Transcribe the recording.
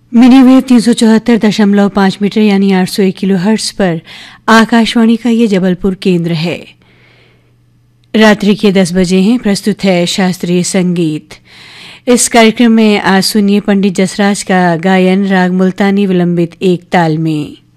Mini wave 374.5 metre यानी 801 kilo hertz पर आकाशवाणी का ये जबलपुर केंद्र है। रात्रि के 10 बजे हैं। प्रस्तुत है शास्त्रीय संगीत। इस कार्यक्रम में आज सुनिए पंडित जसराज का गायन राग मुल्तानी विलंबित एक ताल में।